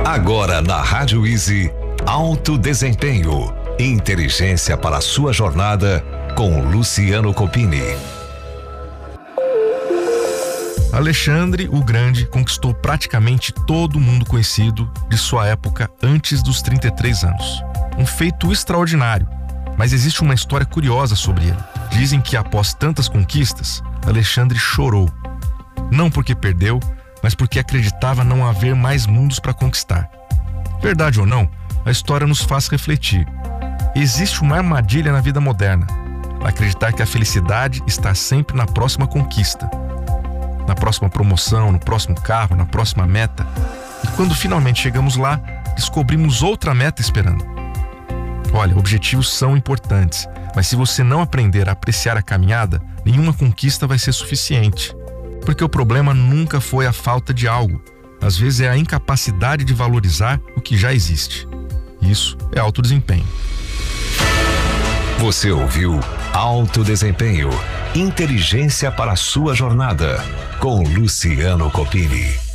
Agora na Rádio Easy, Alto Desempenho. Inteligência para a sua jornada com Luciano Copini. Alexandre o Grande conquistou praticamente todo o mundo conhecido de sua época antes dos 33 anos. Um feito extraordinário, mas existe uma história curiosa sobre ele. Dizem que após tantas conquistas, Alexandre chorou. Não porque perdeu, mas porque acreditava não haver mais mundos para conquistar. Verdade ou não, a história nos faz refletir. Existe uma armadilha na vida moderna: acreditar que a felicidade está sempre na próxima conquista, na próxima promoção, no próximo carro, na próxima meta. E quando finalmente chegamos lá, descobrimos outra meta esperando. Olha, objetivos são importantes, mas se você não aprender a apreciar a caminhada, nenhuma conquista vai ser suficiente. Porque o problema nunca foi a falta de algo. Às vezes é a incapacidade de valorizar o que já existe. Isso é alto desempenho. Você ouviu Alto Desempenho. Inteligência para a sua jornada com Luciano Copini.